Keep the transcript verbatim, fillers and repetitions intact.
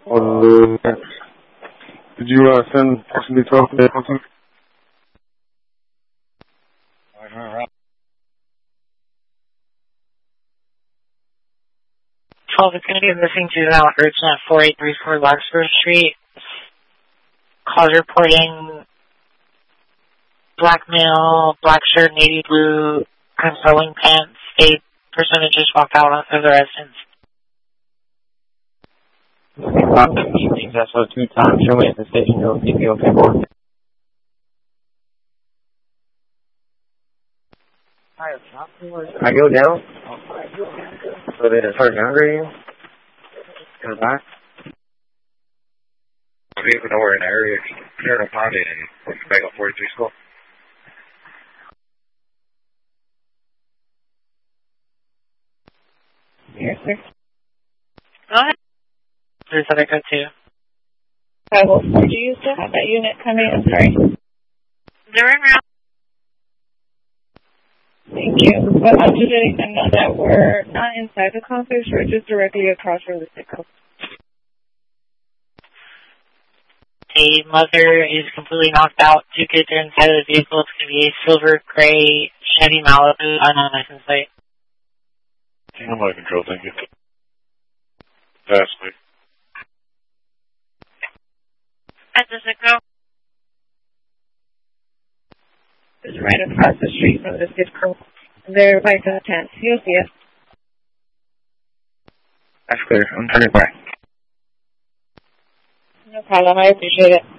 Uh, did you uh, send person details to the person? twelve, it's going to be missing juvenile urgent at four eight three four Larkspur Street. Calls reporting black male, black shirt, navy blue, and sewing pants. A person had just walked out of the residence. That's what two times. Show me at the station. You'll keep you okay for it. I go down. So they just start downgrading you. Go back. I don't even know where in the area. They're in a pond in Bagel forty-three school. Yes, sir. Go ahead. There's other code too. Uh, well, do you still have that unit coming? I'm sorry. They're around. Thank you. But I'm just letting them know that we're not inside the complex. We're just directly across from the sickle. A mother is completely knocked out. Two kids are inside of the vehicle. It's going to be a silver gray Chevy Malibu unknown license plate. I'm out of control, thank you. That's me. At the sickle. It's right across the street from the sickle. They're right to the tent. You'll see it. That's clear. I'm turning back. No problem. I appreciate it.